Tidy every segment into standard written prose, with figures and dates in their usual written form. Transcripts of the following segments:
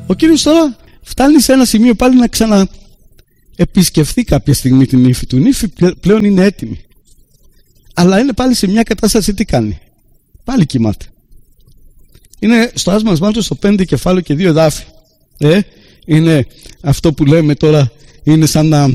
Ο Κύριος τώρα φτάνει σε ένα σημείο πάλι να ξαναεπισκεφθεί κάποια στιγμή την ύφη του. Η ύφη πλέον είναι έτοιμη. Αλλά είναι πάλι σε μια κατάσταση, τι κάνει? Πάλι κοιμάται. Είναι στο άσμασμά του στο 5 κεφάλαιο και 2 εδάφη. Είναι αυτό που λέμε τώρα, είναι σαν να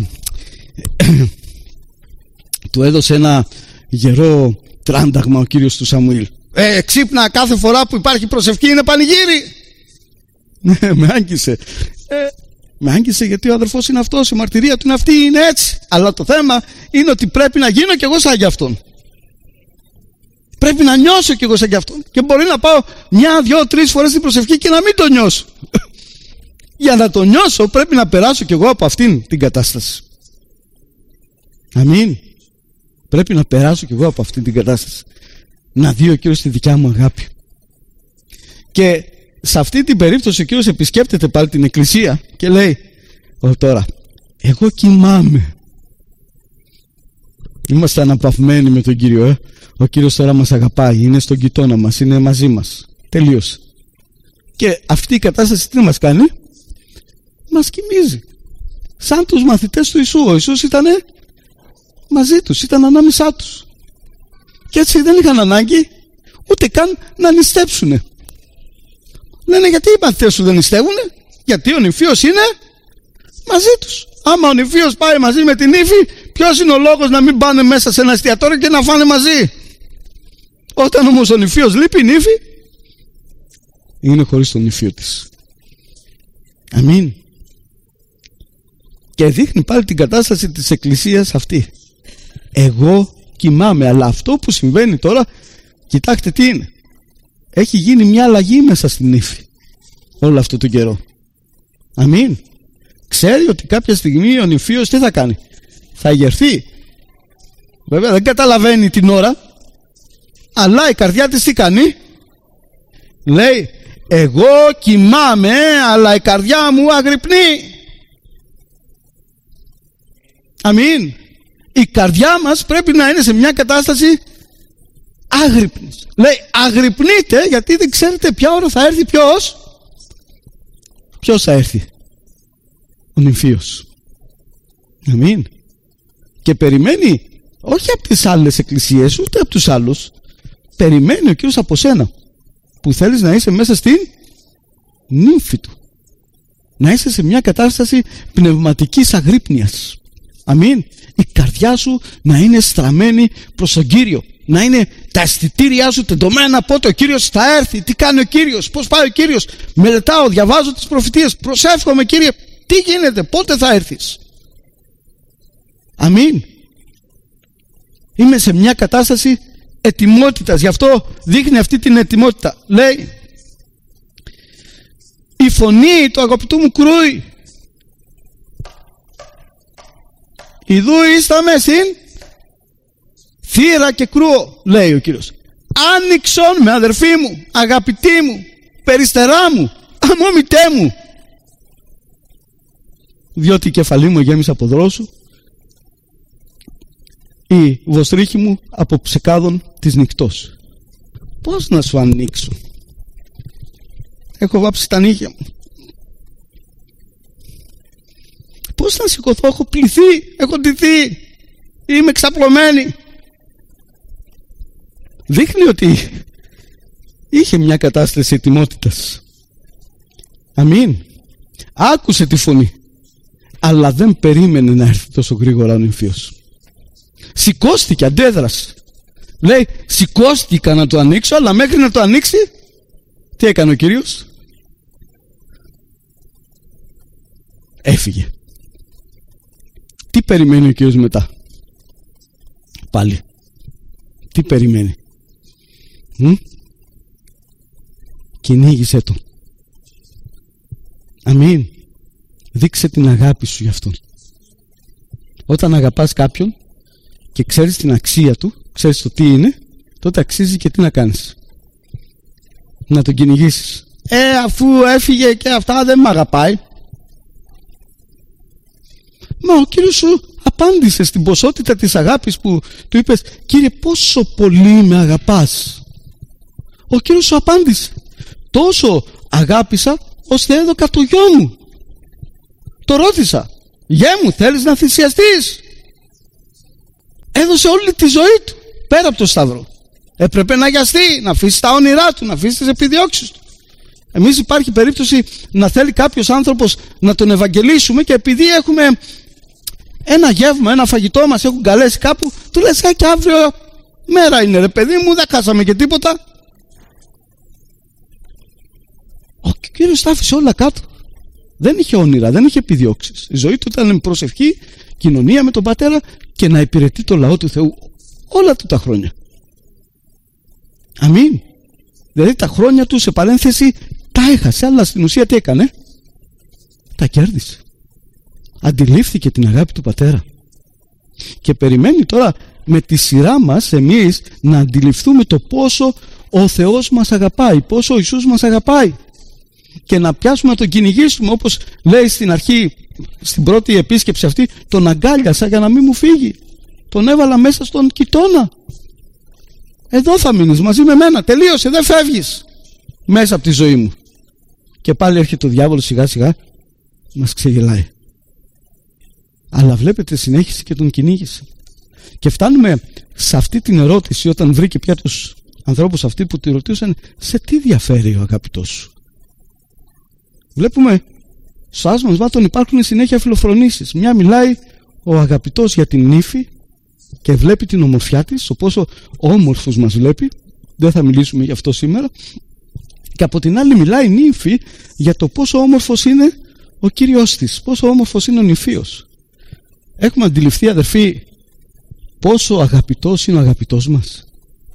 του έδωσε ένα γερό τράνταγμα ο Κύριος του Σαμουήλ. Ξύπνα, κάθε φορά που υπάρχει προσευχή είναι πανηγύρι. Ναι, με άγγισε. Με άγγισε γιατί ο αδερφός είναι αυτός, η μαρτυρία του είναι αυτή, είναι έτσι. Αλλά το θέμα είναι ότι πρέπει να γίνω κι εγώ σαν κι αυτόν. Πρέπει να νιώσω κι εγώ σαν κι αυτόν. Και μπορεί να πάω 1, 2, 3 φορές στην προσευχή και να μην το νιώσω. Για να το νιώσω πρέπει να περάσω κι εγώ από αυτήν την κατάσταση. Αμήν. Πρέπει να περάσω κι εγώ από αυτήν την κατάσταση. Να δει ο Κύριος τη δικιά μου αγάπη. Και σε αυτή την περίπτωση ο Κύριος επισκέπτεται πάλι την εκκλησία και λέει, τώρα εγώ κοιμάμαι. Είμαστε αναπαυμένοι με τον Κύριο. Ο Κύριος τώρα μας αγαπάει, είναι στον γειτόνα μας, είναι μαζί μας. Τελείωσε. Και αυτή η κατάσταση τι μας κάνει? Μας κοιμίζει. Σαν τους μαθητές του Ιησού. Ο Ιησούς ήταν μαζί τους, ήταν ανάμεσά τους. Και έτσι δεν είχαν ανάγκη ούτε καν να νηστέψουνε. Λένε, γιατί οι μαθητές σου δεν νηστεύουνε? Γιατί ο νηφίος είναι μαζί τους. Άμα ο νηφίος πάει μαζί με την ύφη, ποιος είναι ο λόγος να μην πάνε μέσα σε ένα εστιατόριο και να φάνε μαζί? Όταν όμως ο νηφίος λείπει, η νύφη είναι χωρίς τον νηφίο της. Αμήν. Και δείχνει πάλι την κατάσταση της εκκλησίας αυτή. Εγώ κοιμάμαι, αλλά αυτό που συμβαίνει τώρα, κοιτάξτε τι είναι. Έχει γίνει μια αλλαγή μέσα στην ύφη όλο αυτό τον καιρό. Αμήν. Ξέρει ότι κάποια στιγμή ο νηφίος τι θα κάνει? Θα εγερθεί. Βέβαια δεν καταλαβαίνει την ώρα, αλλά η καρδιά της τι κάνει? Λέει, εγώ κοιμάμαι, αλλά η καρδιά μου αγρυπνεί. Αμήν. Η καρδιά μας πρέπει να είναι σε μια κατάσταση άγρυπνης. Λέει, αγρυπνείτε, γιατί δεν ξέρετε ποια ώρα θα έρθει ποιος θα έρθει? Ο νυμφίος. Αμήν. Και περιμένει όχι από τις άλλες εκκλησίες, ούτε από τους άλλους. Περιμένει ο Κύριος από σένα, που θέλεις να είσαι μέσα στην νύμφη του, να είσαι σε μια κατάσταση πνευματικής αγρύπνιας. Αμήν. Η καρδιά σου να είναι στραμμένη προς τον Κύριο, να είναι τα αισθητήριά σου τεντωμένα πότε ο Κύριος θα έρθει, τι κάνει ο Κύριος, πώς πάει ο Κύριος. Μελετάω, διαβάζω τις προφητείες, προσεύχομαι, Κύριε, τι γίνεται, πότε θα έρθεις? Αμήν. Είμαι σε μια κατάσταση ετοιμότητας, γι' αυτό δείχνει αυτή την ετοιμότητα. Λέει, η φωνή του αγαπητού μου κρούει, ιδούίσταμε στην θύρα και κρούω, λέει ο Κύριος. Άνοιξον με, αδερφοί μου, αγαπητοί μου, περιστερά μου, αμόμητέ μου, διότι η κεφαλή μου γέμισε από δρόσου, η βοστρίχη μου από ψεκάδων της νυχτός. Πώς να σου ανοίξω? Έχω βάψει τα νύχια μου. Πώς να σηκωθώ? Έχω πληθεί, έχω ντυθεί, είμαι ξαπλωμένη. Δείχνει ότι είχε μια κατάσταση ετοιμότητας. Αμήν. Άκουσε τη φωνή, αλλά δεν περίμενε να έρθει τόσο γρήγορα ο νυμφίος. Σηκώστηκε, αντέδρασε. Λέει, σηκώστηκα να το ανοίξω, αλλά μέχρι να το ανοίξει, τι έκανε ο Κύριος? Έφυγε. Τι περιμένει ο Κύριος μετά? Πάλι τι περιμένει? Κυνήγησέ τον. Αμήν. Δείξε την αγάπη σου γι' αυτόν. Όταν αγαπάς κάποιον και ξέρεις την αξία του, ξέρεις το τι είναι, τότε αξίζει και τι να κάνεις? Να τον κυνηγήσεις. Αφού έφυγε και αυτά, δεν μ' αγαπάει. Μα ο Κύριος σου απάντησε στην ποσότητα της αγάπης που του είπες, Κύριε, πόσο πολύ με αγαπάς? Ο Κύριος σου απάντησε, τόσο αγάπησα ως Θεέδοκα το γιο μου. Το ρώτησα, γέ μου, θέλεις να θυσιαστείς? Έδωσε όλη τη ζωή του πέρα από το Σταυρό. Έπρεπε να αγιαστεί, να αφήσει τα όνειρά του, να αφήσει τις επιδιώξεις του. Εμείς υπάρχει περίπτωση να θέλει κάποιος άνθρωπος να τον ευαγγελίσουμε και επειδή έχουμε ένα γεύμα, ένα φαγητό, μας έχουν καλέσει κάπου, του λες και αύριο μέρα είναι ρε παιδί μου, δεν χάσαμε και τίποτα. Ο Κύριος τα άφησε όλα κάτω. Δεν είχε όνειρα, δεν είχε επιδιώξεις. Η ζωή του ήταν προσευχή, κοινωνία με τον Πατέρα και να υπηρετεί το λαό του Θεού όλα του τα χρόνια. Αμήν. Δηλαδή τα χρόνια του σε παρένθεση τα έχασε, αλλά στην ουσία τι έκανε? Τα κέρδισε. Αντιλήφθηκε την αγάπη του Πατέρα και περιμένει τώρα με τη σειρά μας εμείς να αντιληφθούμε το πόσο ο Θεός μας αγαπάει, πόσο ο Ιησούς μας αγαπάει και να πιάσουμε να τον κυνηγήσουμε, όπως λέει στην αρχή, στην πρώτη επίσκεψη αυτή, τον αγκάλιασα για να μην μου φύγει, τον έβαλα μέσα στον κοιτώνα. Εδώ θα μείνεις μαζί με μένα, τελείωσε, δεν φεύγεις μέσα από τη ζωή μου. Και πάλι έρχεται ο διάβολος σιγά σιγά, μας ξεγελάει. Αλλά βλέπετε, συνέχισε και τον κυνήγησε. Και φτάνουμε σε αυτή την ερώτηση όταν βρήκε πια τους ανθρώπους αυτοί που τη ρωτούσαν, σε τι διαφέρει ο αγαπητός σου? Βλέπουμε στο άσμος βάτων υπάρχουν συνέχεια φιλοφρονήσεις. Μια μιλάει ο αγαπητός για την νύφη και βλέπει την ομορφιά της, ο πόσο όμορφος μας βλέπει. Δεν θα μιλήσουμε γι' αυτό σήμερα. Και από την άλλη μιλάει η νύφη για το πόσο όμορφος είναι ο Κύριος της, πόσο όμορφος είναι ο νηφίος. Έχουμε αντιληφθεί, αδερφοί, πόσο αγαπητός είναι ο αγαπητός μας?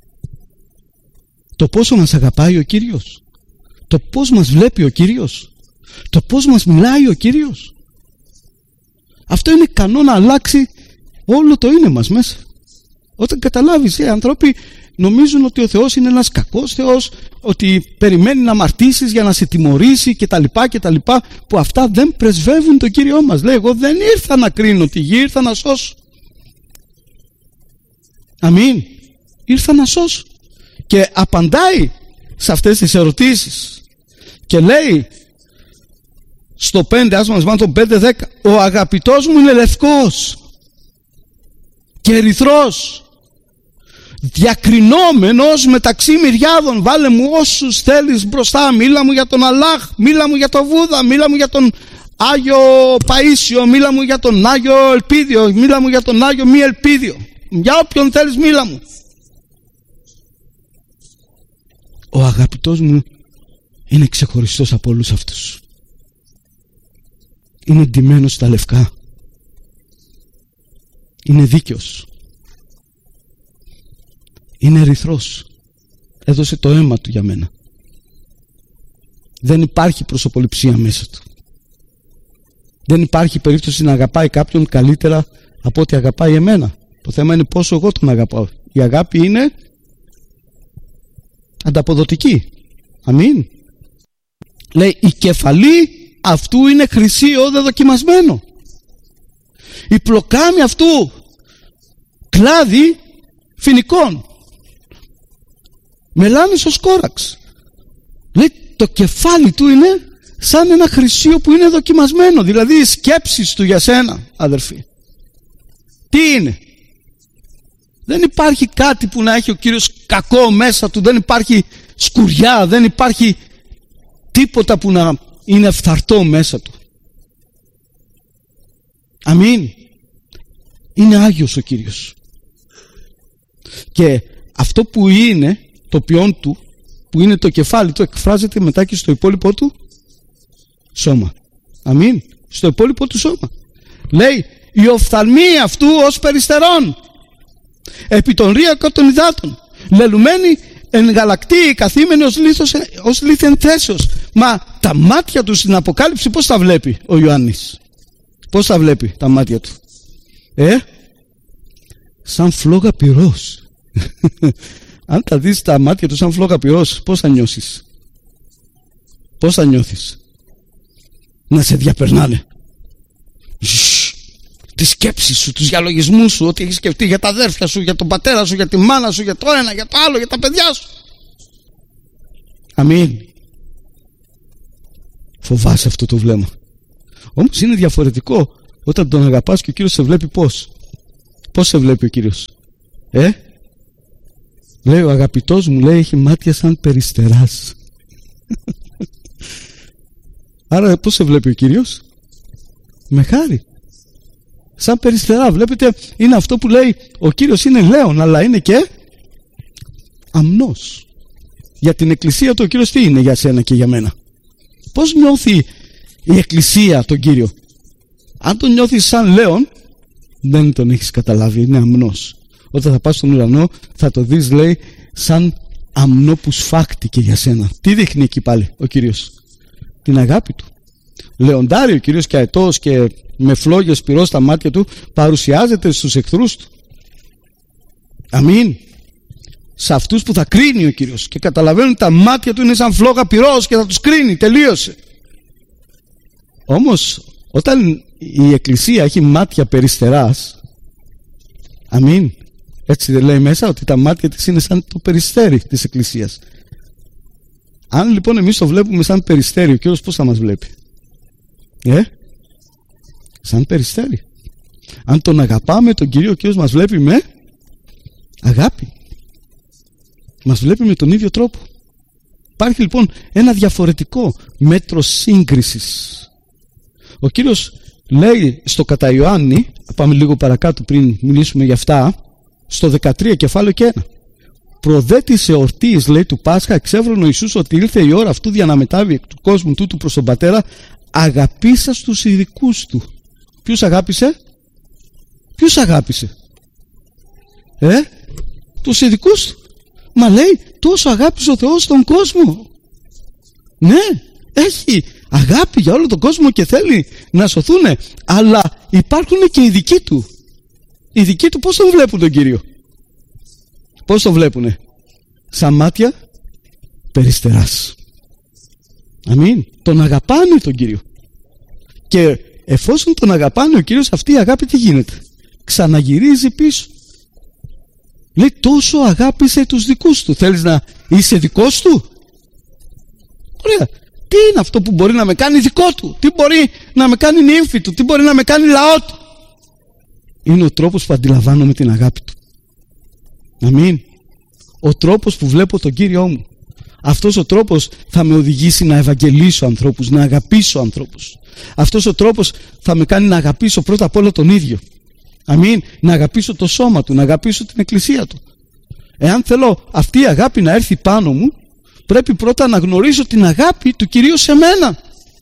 Το πόσο μας αγαπάει ο Κύριος, το πώς μας βλέπει ο Κύριος, το πώς μας μιλάει ο Κύριος. Αυτό είναι ικανό να αλλάξει όλο το είναι μας μέσα. Όταν καταλάβεις, οι άνθρωποι νομίζουν ότι ο Θεός είναι ένας κακός Θεός, ότι περιμένει να αμαρτήσεις για να σε τιμωρήσει κτλ, που αυτά δεν πρεσβεύουν τον Κύριό μας. Λέει, εγώ δεν ήρθα να κρίνω τη γη, ήρθα να σώσω. Αμήν. Ήρθα να σώσω. Και απαντάει σε αυτές τις ερωτήσεις και λέει στο 5, ας μας βάλουμε το 5-10, ο αγαπητός μου είναι λευκός και ερυθρός, διακρινόμενος μεταξύ μυριάδων. Βάλε μου όσους θέλεις μπροστά, μίλα μου για τον Αλλάχ, μίλα μου για τον Βούδα, μίλα μου για τον Άγιο Παΐσιο, μίλα μου για τον Άγιο Ελπίδιο, μίλα μου για τον Άγιο Μη Ελπίδιο, για όποιον θέλεις μίλα μου. Ο αγαπητός μου είναι ξεχωριστός από όλους αυτούς. Είναι ντυμένος στα λευκά. Είναι δίκαιος. Είναι ερυθρός. Έδωσε το αίμα του για μένα. Δεν υπάρχει προσωποληψία μέσα του. Δεν υπάρχει περίπτωση να αγαπάει κάποιον καλύτερα από ό,τι αγαπάει εμένα. Το θέμα είναι πόσο εγώ τον αγαπάω. Η αγάπη είναι ανταποδοτική. Αμήν. Λέει, η κεφαλή αυτού είναι χρυσίο δε δοκιμασμένο. Η πλοκάμη αυτού κλάδι φοινικών. Μελάνησος κόραξ. Λέει, το κεφάλι του είναι σαν ένα χρυσίο που είναι δοκιμασμένο. Δηλαδή οι σκέψεις του για σένα, αδερφοί, τι είναι? Δεν υπάρχει κάτι που να έχει ο Κύριος κακό μέσα του. Δεν υπάρχει σκουριά, δεν υπάρχει τίποτα που να είναι φθαρτό μέσα του. Αμήν. Είναι Άγιος ο Κύριος. Και αυτό που είναι το ποιόν του, που είναι το κεφάλι του, εκφράζεται μετά και στο υπόλοιπο του σώμα. Αμήν. Στο υπόλοιπο του σώμα. Λέει, η οφθαλμή αυτού ως περιστερών, επί των ρύακων των υδάτων, λελουμένη εν γαλακτή, καθήμενη ως λίθεν θέσεως. Μα τα μάτια του στην Αποκάλυψη πώς τα βλέπει ο Ιωάννης? Πώς τα βλέπει τα μάτια του? Σαν φλόγα πυρός. Αν τα δεις τα μάτια του σαν φλόγα πυρός, πώς θα νιώσεις? Πώς θα νιώθεις? Να σε διαπερνάνε τις σκέψεις σου, τους διαλογισμούς σου, ό,τι έχεις σκεφτεί για τα αδέρφια σου, για τον πατέρα σου, για τη μάνα σου, για το ένα, για το άλλο, για τα παιδιά σου. Αμήν. Φοβάσαι αυτό το βλέμμα. Όμως είναι διαφορετικό όταν τον αγαπάς και ο Κύριος σε βλέπει πώς. Πώς σε βλέπει ο Κύριος? Λέει ο αγαπητός μου, λέει, έχει μάτια σαν περιστεράς. Άρα πώς σε βλέπει ο Κύριος? Με χάρη. Σαν περιστερά. Βλέπετε, είναι αυτό που λέει ο Κύριος, είναι λέον, αλλά είναι και αμνός. Για την εκκλησία του ο Κύριος τι είναι για σένα και για μένα? Πώς νιώθει η εκκλησία τον Κύριο? Αν τον νιώθεις σαν λέον, δεν τον έχεις καταλάβει, είναι αμνός. Όταν θα πας στον ουρανό θα το δεις, λέει, σαν αμνό που σφάχτηκε για σένα. Τι δείχνει εκεί πάλι ο Κύριος? Την αγάπη του. Λεοντάρι ο Κύριος και αετός και με φλόγες πυρός στα μάτια του παρουσιάζεται στους εχθρούς του. Αμήν. Σε αυτούς που θα κρίνει ο Κύριος και καταλαβαίνουν τα μάτια του είναι σαν φλόγα πυρός και θα τους κρίνει. Τελείωσε. Όμως όταν η εκκλησία έχει μάτια περιστεράς, αμήν, έτσι δεν λέει μέσα ότι τα μάτια της είναι σαν το περιστέρι της εκκλησίας? Αν λοιπόν εμείς το βλέπουμε σαν περιστέρι, ο Κύριος πώς θα μας βλέπει? Σαν περιστέρι. Αν τον αγαπάμε τον Κύριο, ο Κύριος μας βλέπει με αγάπη. Μας βλέπει με τον ίδιο τρόπο. Υπάρχει λοιπόν ένα διαφορετικό μέτρο σύγκρισης. Ο Κύριος λέει στο κατά Ιωάννη, πάμε λίγο παρακάτω πριν μιλήσουμε για αυτά, στο 13 κεφάλαιο και 1. Προδέ της εορτής, λέει, του Πάσχα, εξεύρωνε ο Ιησούς ότι ήλθε η ώρα αυτού για να μετάβει εκ του κόσμου τούτου προς τον Πατέρα, αγαπήσας τους ειδικούς του. Ποιους αγάπησε? Ποιους αγάπησε? Τους ειδικούς του. Μα λέει, τόσο αγάπησε ο Θεός τον κόσμο. Ναι, έχει αγάπη για όλο τον κόσμο και θέλει να σωθούν, αλλά υπάρχουν και οι δικοί του. Οι δικοί του πώς τον βλέπουν τον Κύριο? Πώς τον βλέπουνε? Σαν μάτια περιστεράς. Αμήν. Τον αγαπάνε τον Κύριο. Και εφόσον τον αγαπάνε ο Κύριος, αυτή η αγάπη τι γίνεται? Ξαναγυρίζει πίσω. Λέει, τόσο αγάπησε τους δικούς του. Θέλεις να είσαι δικός του? Ωραία. Τι είναι αυτό που μπορεί να με κάνει δικό του? Τι μπορεί να με κάνει νύμφη του? Τι μπορεί να με κάνει λαό του? Είναι ο τρόπος που αντιλαμβάνομαι την αγάπη του. Αμήν. Ο τρόπος που βλέπω τον Κύριό μου. Αυτός ο τρόπος θα με οδηγήσει να ευαγγελίσω ανθρώπους, να αγαπήσω ανθρώπους. Αυτός ο τρόπος θα με κάνει να αγαπήσω πρώτα απ' όλα τον ίδιο. Αμήν. Να αγαπήσω το σώμα του, να αγαπήσω την εκκλησία του. Εάν θέλω αυτή η αγάπη να έρθει πάνω μου, πρέπει πρώτα να γνωρίσω την αγάπη του Κυρίου σε μένα.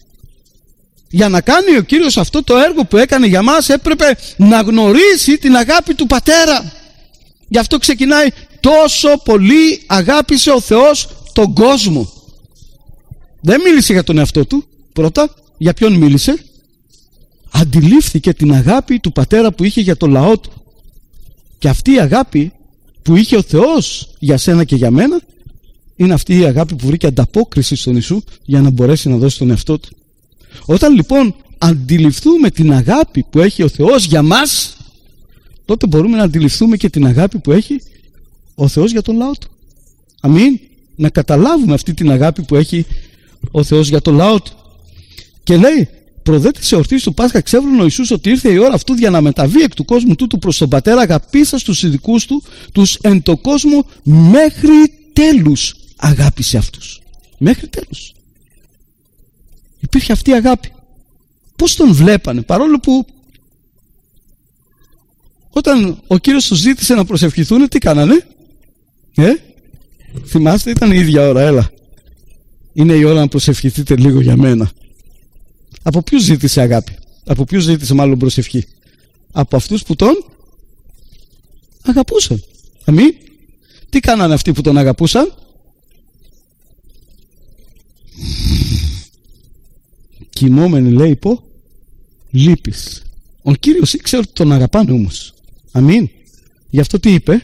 Για να κάνει ο Κύριος αυτό το έργο που έκανε για μας, έπρεπε να γνωρίσει την αγάπη του Πατέρα. Γι' αυτό ξεκινάει, τόσο πολύ αγάπησε ο Θεός τον κόσμο. Δεν μίλησε για τον εαυτό του πρώτα. Για ποιον μίλησε? Αντιλήφθηκε την αγάπη του Πατέρα που είχε για το λαό του. Και αυτή η αγάπη που είχε ο Θεός για σένα και για μένα, είναι αυτή η αγάπη που βρήκε ανταπόκριση στον Ιησού για να μπορέσει να δώσει τον εαυτό του. Όταν λοιπόν αντιληφθούμε την αγάπη που έχει ο Θεός για μας, τότε μπορούμε να αντιληφθούμε και την αγάπη που έχει ο Θεός για τον λαό του. Αμήν. Να καταλάβουμε αυτή την αγάπη που έχει ο Θεός για τον λαό του. Και λέει, προδέ της εορτής του Πάσχα εξεύρωνε ο Ιησούς ότι ήρθε η ώρα αυτού για να μεταβεί εκ του κόσμου τούτου προς τον Πατέρα, αγαπήσας τους ειδικούς του, τους εν το κόσμο μέχρι τέλους αγάπησε αυτούς. Μέχρι τέλους. Υπήρχε αυτή η αγάπη. Πώς τον βλέπανε? Παρόλο που όταν ο Κύριος τους ζήτησε να προσευχηθούν, τι κάνανε? Θυμάστε, ήταν η ίδια ώρα. Έλα, είναι η ώρα να προσευχηθείτε λίγο για μένα. Από ποιους ζήτησε αγάπη? Από ποιους ζήτησε μάλλον προσευχή? Από αυτούς που τον αγαπούσαν. Αμήν. Τι κάνανε αυτοί που τον αγαπούσαν? Κοιμόμενοι, λέει, υπό λύπης. Ο Κύριος ήξερε ότι τον αγαπάνε όμως. Αμήν. Γι' αυτό τι είπε?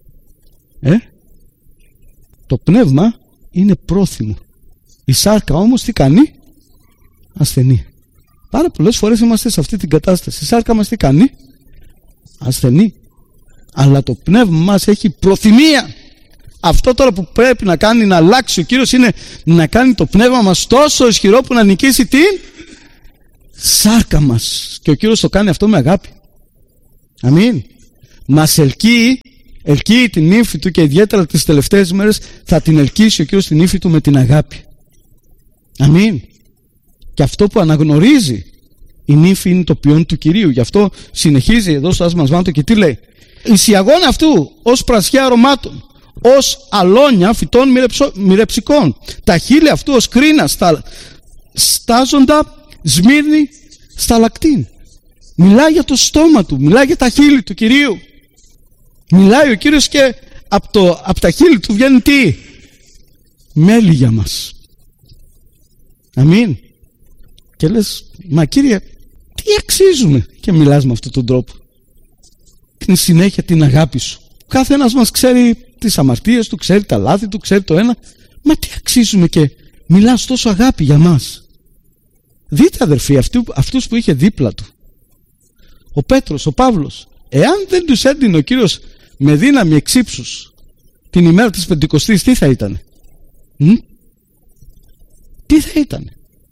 Το πνεύμα είναι πρόθυμο. Η σάρκα όμως τι κάνει? Ασθενή. Πάρα πολλές φορές είμαστε σε αυτή την κατάσταση. Η σάρκα μας τι κάνει? Ασθενή. Αλλά το πνεύμα μας έχει προθυμία Αυτό τώρα που πρέπει να κάνει, να αλλάξει ο Κύριος, είναι να κάνει το πνεύμα μας τόσο ισχυρό που να νικήσει την σάρκα μας. Και ο Κύριος το κάνει αυτό με αγάπη. Αμήν. Μας ελκύει την ύφη του, και ιδιαίτερα τις τελευταίες μέρες θα την ελκύσει ο Κύριος την ύφη του με την αγάπη. Αμήν. Και αυτό που αναγνωρίζει η νύφη είναι το ποιόν του Κυρίου. Γι' αυτό συνεχίζει εδώ στο άσμας βάντο και τι λέει? «Εις η αγώνα αυτού ως πρασιά αρωμάτων, ως αλόνια φυτών μυρεψικών, τα χείλη αυτού ως κρίνα στάζοντα σμύρνη σταλακτήν». Μιλάει για το στόμα του, μιλάει για τα χείλη του Κυρίου. Μιλάει ο Κύριος και από τα χείλη του βγαίνει τι? Μέλι για μας. Αμήν. Και λες, μα Κύριε, τι αξίζουμε? Και μιλάς με αυτόν τον τρόπο. Την συνέχεια την αγάπη σου. Κάθε ένας μας ξέρει τις αμαρτίες του, ξέρει τα λάθη του, ξέρει το ένα. Μα τι αξίζουμε και μιλάς τόσο αγάπη για μας? Δείτε αδερφοί, αυτούς που είχε δίπλα του, ο Πέτρος, ο Παύλος, εάν δεν τους έντυνε ο Κύριος με δύναμη εξ ύψους την ημέρα της Πεντηκοστής, τι θα ήταν? Τι θα ήταν?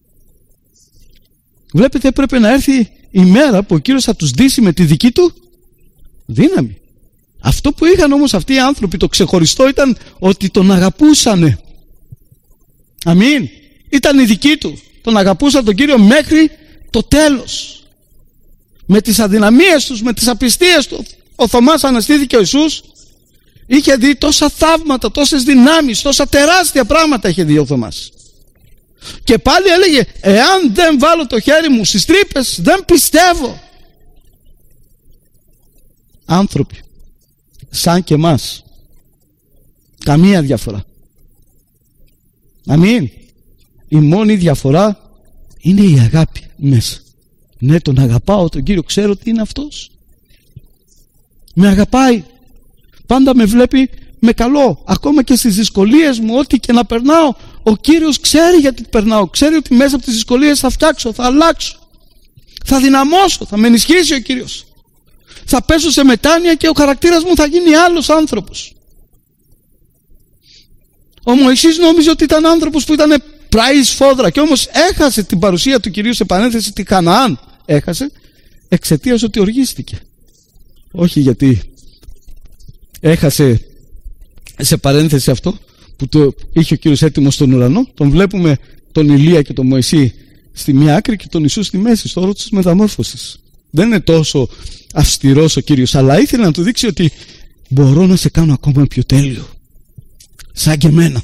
Βλέπετε, έπρεπε να έρθει η μέρα που ο Κύριος θα τους δείσει με τη δική του δύναμη. Αυτό που είχαν όμως αυτοί οι άνθρωποι, το ξεχωριστό, ήταν ότι τον αγαπούσανε. Αμήν. Ήταν οι δικοί του. Τον αγαπούσαν τον Κύριο μέχρι το τέλος. Με τις αδυναμίες τους, με τις απιστίες του. Ο Θωμάς αναστήθηκε ο Ιησούς. Είχε δει τόσα θαύματα, τόσες δυνάμεις, τόσα τεράστια πράγματα είχε δει ο Θωμάς. Και πάλι έλεγε, εάν δεν βάλω το χέρι μου στις τρύπες, δεν πιστεύω. Άνθρωποι σαν και εμάς, καμία διαφορά. Αμήν. Η μόνη διαφορά είναι η αγάπη μέσα. Ναι, τον αγαπάω τον Κύριο, ξέρω τι είναι αυτός. Με αγαπάει. Πάντα με βλέπει με καλό. Ακόμα και στις δυσκολίες μου, ό,τι και να περνάω, ο Κύριος ξέρει γιατί περνάω. Ξέρει ότι μέσα από τις δυσκολίες θα φτιάξω, θα αλλάξω, θα δυναμώσω, θα με ενισχύσει ο Κύριος. Θα πέσω σε μετάνοια και ο χαρακτήρας μου θα γίνει άλλος άνθρωπος. Ο Μωυσής νόμιζε ότι ήταν άνθρωπος που ήταν πράης φόδρα, και όμως έχασε την παρουσία του Κυρίου, σε παρένθεση τη Χαναάν έχασε, εξαιτίας ότι οργίστηκε. Όχι γιατί έχασε, σε παρένθεση, αυτό που το είχε ο Κύριος έτοιμο στον ουρανό. Τον βλέπουμε τον Ηλία και τον Μωυσή στη μία άκρη και τον Ιησού στη μέση, στο όρο της μεταμόρφωσης. Δεν είναι τόσο αυστηρός ο Κύριος, αλλά ήθελε να του δείξει ότι μπορώ να σε κάνω ακόμα πιο τέλειο, σαν και εμένα.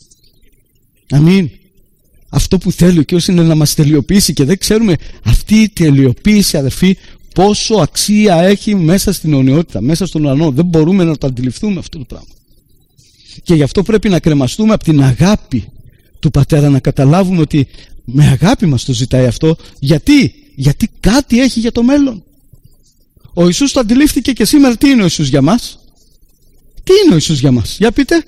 Αμήν. Αυτό που θέλει ο Κύριος είναι να μας τελειοποιήσει, και δεν ξέρουμε αυτή η τελειοποίηση, αδερφοί, πόσο αξία έχει μέσα στην αιωνιότητα, μέσα στον ουρανό. Δεν μπορούμε να το αντιληφθούμε αυτό το πράγμα. Και γι' αυτό πρέπει να κρεμαστούμε από την αγάπη του Πατέρα, να καταλάβουμε ότι με αγάπη μας το ζητάει αυτό. Γιατί κάτι έχει για το μέλλον. Ο Ιησούς το αντιλήφθηκε, και σήμερα τι είναι ο Ιησούς για μας? Τι είναι ο Ιησούς για μας? Για πείτε.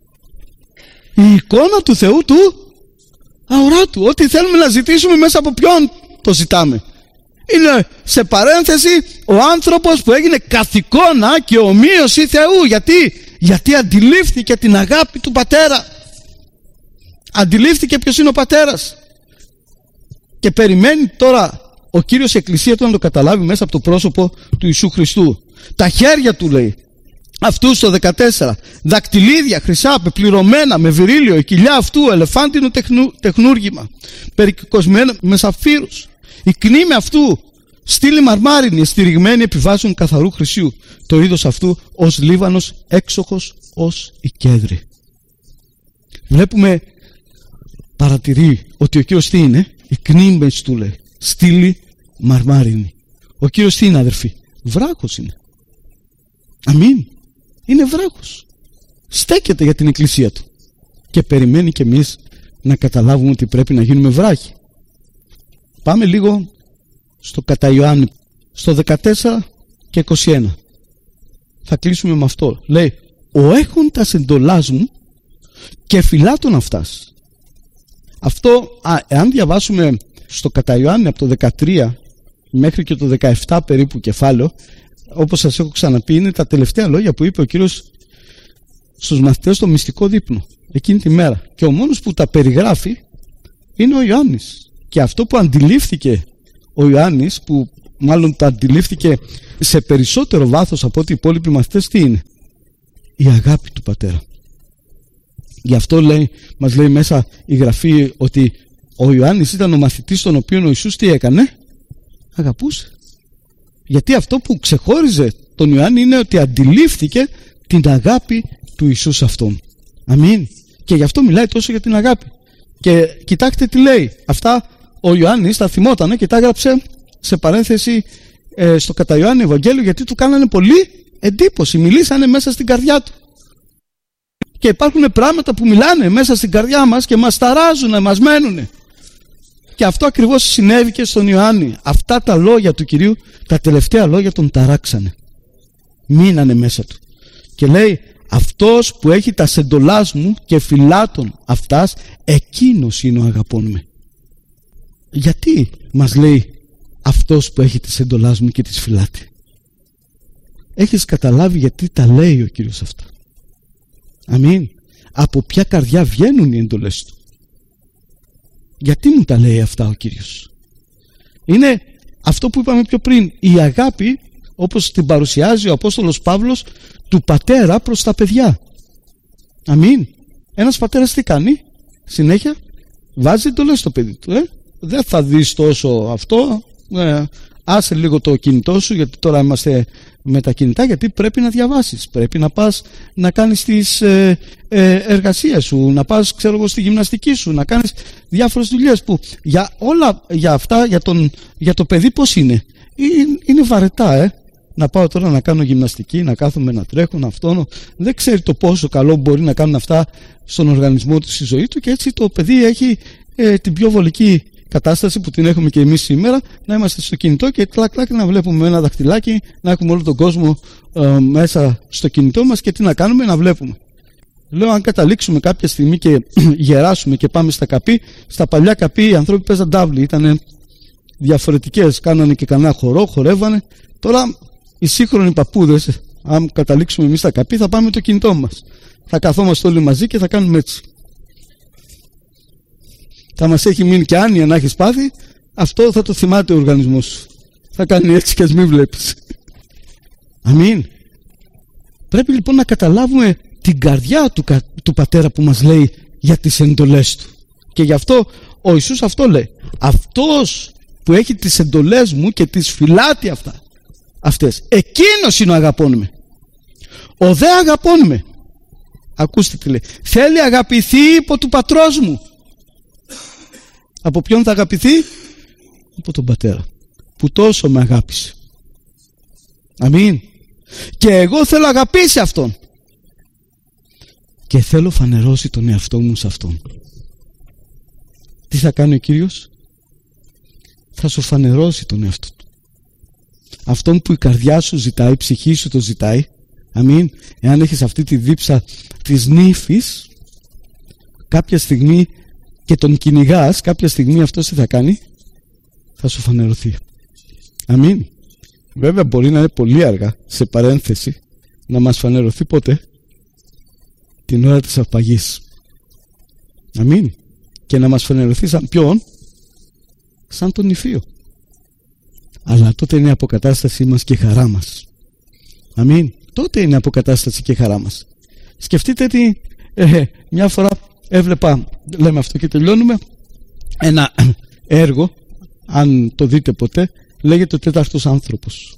Η εικόνα του Θεού του αοράτου. Ό,τι θέλουμε να ζητήσουμε, μέσα από ποιον το ζητάμε? Είναι, σε παρένθεση, ο άνθρωπος που έγινε καθ' εικόνα και ομοίωση Θεού. Γιατί αντιλήφθηκε την αγάπη του Πατέρα. Αντιλήφθηκε ποιος είναι ο Πατέρας. Και περιμένει τώρα ο Κύριος η Εκκλησία του να το καταλάβει μέσα από το πρόσωπο του Ιησού Χριστού. Τα χέρια του, λέει, αυτού στο 14, δακτυλίδια χρυσά πεπληρωμένα με βυρίλιο, η κοιλιά αυτού ελεφάντινο τεχνούργημα, περικοσμένα με σαφύρους, η κνήμη αυτού στήλη μαρμάρινη, στηριγμένη επιβάσεων καθαρού χρυσίου, το είδος αυτού ως λίβανος, έξοχος ως η κέδρη. Βλέπουμε, παρατηρεί ότι ο Κύριος τι είναι? Οι κνήμες του, λέει, στήλη μαρμάρινη. Ο Κύριος τι είναι, αδερφοί? Βράχος είναι. Αμήν. Είναι βράχος. Στέκεται για την Εκκλησία του. Και περιμένει και εμείς να καταλάβουμε ότι πρέπει να γίνουμε βράχοι. Πάμε λίγο στο κατά Ιωάννη, στο 14 και 21. Θα κλείσουμε με αυτό. Λέει, ο έχοντας εντολάς μου και φυλάτων αυτάς. Αυτό, εάν διαβάσουμε στο κατά Ιωάννη από το 13 μέχρι και το 17 περίπου κεφάλαιο, όπως σας έχω ξαναπεί, είναι τα τελευταία λόγια που είπε ο Κύριος στους μαθητές το μυστικό δείπνο εκείνη τη μέρα, και ο μόνος που τα περιγράφει είναι ο Ιωάννης. Και αυτό που αντιλήφθηκε ο Ιωάννης, που μάλλον τα αντιλήφθηκε σε περισσότερο βάθος από ό,τι οι υπόλοιποι μαθητές, τι είναι? Η αγάπη του Πατέρα. Γι' αυτό μας λέει μέσα η Γραφή ότι ο Ιωάννης ήταν ο μαθητής τον οποίον ο Ιησούς τι έκανε? Αγαπούσε. Γιατί αυτό που ξεχώριζε τον Ιωάννη είναι ότι αντιλήφθηκε την αγάπη του Ιησού σε αυτόν. Αμήν. Και γι' αυτό μιλάει τόσο για την αγάπη. Και κοιτάξτε τι λέει. Αυτά ο Ιωάννης τα θυμότανε και τα έγραψε σε παρένθεση στο κατά Ιωάννη Ευαγγέλιο, γιατί του κάνανε πολύ εντύπωση. Μιλήσανε μέσα στην καρδιά του. Και υπάρχουν πράγματα που μιλάνε μέσα στην καρδιά μας και μας ταράζουν, μας μένουν. Και αυτό ακριβώς συνέβη και στον Ιωάννη. Αυτά τα λόγια του Κυρίου, τα τελευταία λόγια, τον ταράξανε. Μείνανε μέσα του. Και λέει, αυτός που έχει τα σεντολάς μου και φυλάτων αυτάς, εκείνος είναι ο αγαπών με. Γιατί μας λέει αυτός που έχει τις σεντολάς μου και τις φυλάται? Έχεις καταλάβει γιατί τα λέει ο Κύριος αυτά? Αμήν. Από ποια καρδιά βγαίνουν οι εντολές του? Γιατί μου τα λέει αυτά ο Κύριος? Είναι αυτό που είπαμε πιο πριν, η αγάπη όπως την παρουσιάζει ο Απόστολος Παύλος του πατέρα προς τα παιδιά. Αμήν. Ένας πατέρας τι κάνει? Συνέχεια βάζει εντολές στο παιδί του. Δεν θα δεις τόσο αυτό, άσε λίγο το κινητό σου, γιατί τώρα είμαστε με τα κινητά, γιατί πρέπει να διαβάσεις, πρέπει να πας να κάνεις τις εργασίες σου, να πας στη γυμναστική σου, να κάνεις διάφορες δουλειές που για αυτά για το παιδί πώς είναι βαρετά. Να πάω τώρα να κάνω γυμναστική, να κάθομαι να τρέχω, να αυτόνο. Δεν ξέρει το πόσο καλό μπορεί να κάνουν αυτά στον οργανισμό του, στη ζωή του, και έτσι το παιδί έχει την πιο βολική κατάσταση που την έχουμε και εμείς σήμερα, να είμαστε στο κινητό και κλακ να βλέπουμε ένα δαχτυλάκι, να έχουμε όλο τον κόσμο μέσα στο κινητό μας, και τι να κάνουμε? Να βλέπουμε. Λέω, αν καταλήξουμε κάποια στιγμή και γεράσουμε και πάμε στα καπί, στα παλιά καπί οι άνθρωποι παίζαν τάβλη, ήταν διαφορετικές, κάνανε και κανένα χορό, χορεύανε. Τώρα οι σύγχρονοι παππούδες, αν καταλήξουμε εμείς στα καπί, θα πάμε με το κινητό μας. Θα καθόμαστε όλοι μαζί και θα κάνουμε έτσι. Θα μας έχει μείνει και άνοια να έχεις πάθει, αυτό θα το θυμάται ο οργανισμός σου. Θα κάνει έτσι και ας μην βλέπεις. Αμήν. Πρέπει λοιπόν να καταλάβουμε την καρδιά του πατέρα που μας λέει για τις εντολές του. Και γι' αυτό ο Ιησούς αυτό λέει. Αυτός που έχει τις εντολές μου και τις φυλάτει αυτές, εκείνος είναι ο αγαπών με. Ο δε αγαπών με, ακούστε τι λέει, θέλει αγαπηθεί υπό του πατρός μου. Από ποιον θα αγαπηθεί? Από τον πατέρα που τόσο με αγάπησε. Αμήν. Και εγώ θέλω αγαπήσει αυτόν και θέλω φανερώσει τον εαυτό μου σε αυτόν. Τι θα κάνει ο Κύριος? Θα σου φανερώσει τον εαυτό του, αυτόν που η καρδιά σου ζητάει, η ψυχή σου το ζητάει. Αμήν. Εάν έχεις αυτή τη δίψα της νύφης, κάποια στιγμή, και τον κυνηγάς, κάποια στιγμή αυτός τι θα κάνει? Θα σου φανερωθεί. Αμήν. Βέβαια μπορεί να είναι πολύ αργά, σε παρένθεση, να μας φανερωθεί πότε? Την ώρα της αρπαγής. Αμήν. Και να μας φανερωθεί σαν ποιον? Σαν τον νηφίο. Αλλά τότε είναι η αποκατάστασή μας και η χαρά μας. Αμήν. Τότε είναι η αποκατάσταση και η χαρά μας. Σκεφτείτε τι, μια φορά έβλεπα, λέμε αυτό και τελειώνουμε, ένα έργο, αν το δείτε ποτέ, λέγεται ο τέταρτος άνθρωπος.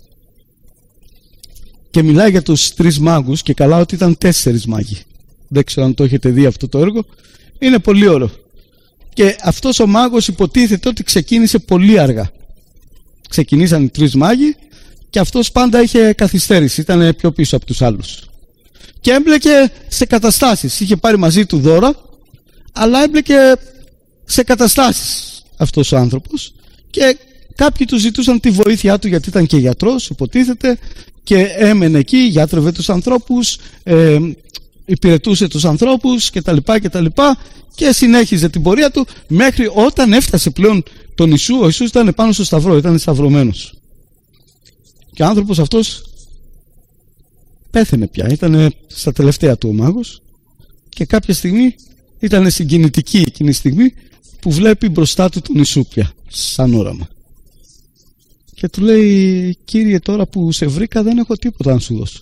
Και μιλάει για τους 3 μάγους, και καλά ότι ήταν 4 μάγοι. Δεν ξέρω αν το έχετε δει αυτό το έργο. Είναι πολύ ωραίο. Και αυτός ο μάγος υποτίθεται ότι ξεκίνησε πολύ αργά. Ξεκινήσαν οι 3 μάγοι και αυτός πάντα είχε καθυστέρηση, ήταν πιο πίσω από τους άλλους. Και έμπλεκε σε καταστάσεις. Είχε πάρει μαζί του δώρα, αλλά έμπλεκε σε καταστάσεις αυτός ο άνθρωπος, και κάποιοι του ζητούσαν τη βοήθειά του, γιατί ήταν και γιατρός υποτίθεται, και έμενε εκεί, γιατρεύε τους ανθρώπους, υπηρετούσε τους ανθρώπους κτλ. Και συνέχιζε την πορεία του, μέχρι όταν έφτασε πλέον τον Ιησού. Ο Ιησούς ήταν πάνω στο σταυρό, ήταν σταυρωμένος, και ο άνθρωπος αυτός πέθαινε πια, ήταν στα τελευταία του ο μάγος και κάποια στιγμή ήταν στην κινητική εκείνη στιγμή που βλέπει μπροστά του τον Ιησού πια, σαν όραμα. Και του λέει, Κύριε, τώρα που σε βρήκα δεν έχω τίποτα να σου δώσω.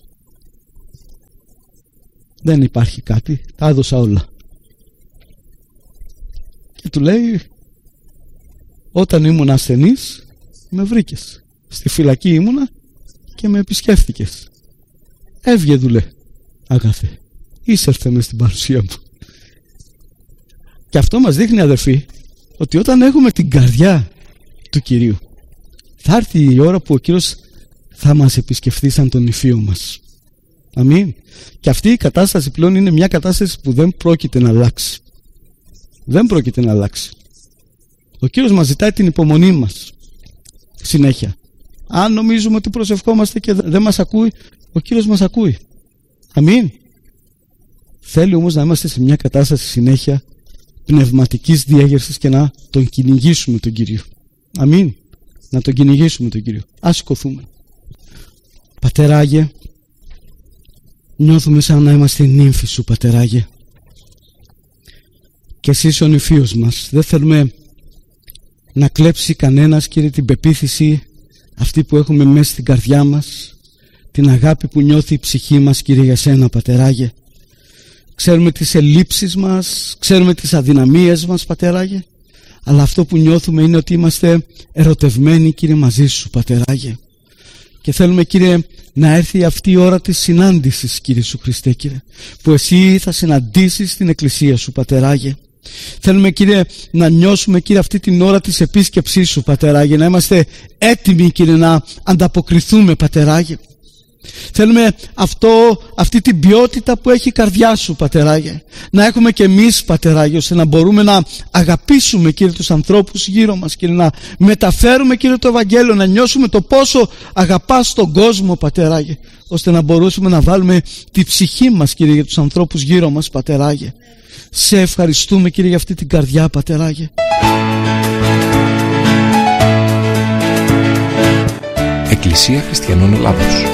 Δεν υπάρχει κάτι, τα έδωσα όλα. Και του λέει, όταν ήμουν ασθενής με βρήκες, στη φυλακή ήμουνα και με επισκέφθηκες. Έβγε δουλε, αγαθέ, εισέρθε μες στην παρουσία μου. Και αυτό μας δείχνει, αδερφοί, ότι όταν έχουμε την καρδιά του Κυρίου, θα έρθει η ώρα που ο Κύριος θα μας επισκεφθεί σαν τον υφείο μας. Αμήν. Και αυτή η κατάσταση πλέον είναι μια κατάσταση που δεν πρόκειται να αλλάξει. Δεν πρόκειται να αλλάξει. Ο Κύριος μας ζητάει την υπομονή μας συνέχεια. Αν νομίζουμε ότι προσευχόμαστε και δεν μας ακούει, ο Κύριος μας ακούει. Αμήν. Θέλει όμως να είμαστε σε μια κατάσταση συνέχεια πνευματικής διέγερσης και να τον κυνηγήσουμε τον Κύριο. Αμήν. Να τον κυνηγήσουμε τον Κύριο. Ας σηκωθούμε. Πατεράγε, νιώθουμε σαν να είμαστε νύμφοι σου, Πατεράγε. Και εσύ είσαι ο νηφίος μας. Δεν θέλουμε να κλέψει κανένας, Κύριε, την πεποίθηση αυτή που έχουμε μέσα στην καρδιά μας, την αγάπη που νιώθει η ψυχή μας, Κύριε, για σένα, Πατεράγε. Ξέρουμε τις ελλείψεις μας, ξέρουμε τις αδυναμίες μας, Πατεράγε, αλλά αυτό που νιώθουμε είναι ότι είμαστε ερωτευμένοι, Κύριε, μαζί σου, Πατεράγε. Και θέλουμε, Κύριε, να έρθει αυτή η ώρα της συνάντησης, Κύριε Σου Χριστέ, Κύριε, που εσύ θα συναντήσεις την Εκκλησία σου, Πατεράγε. Θέλουμε, Κύριε, να νιώσουμε, Κύριε, αυτή την ώρα της επίσκεψής σου, Πατεράγε, να είμαστε έτοιμοι, Κύριε, να ανταποκριθούμε, Πατεράγε. Θέλουμε αυτή την ποιότητα που έχει η καρδιά σου, Πατεράγε, να έχουμε και εμείς, Πατεράγε, ώστε να μπορούμε να αγαπήσουμε, Κύριε, τους ανθρώπους γύρω μας, Κύριε, να μεταφέρουμε, Κύριε, το Ευαγγέλιο, να νιώσουμε το πόσο αγαπάς τον κόσμο, Πατεράγε, ώστε να μπορούσουμε να βάλουμε τη ψυχή μας, Κύριε, για τους ανθρώπους γύρω μας, Πατεράγε. Σε ευχαριστούμε, Κύριε, για αυτή την καρδιά, Πατεράγε. Εκκλησία Χριστιανών Ελλάδος.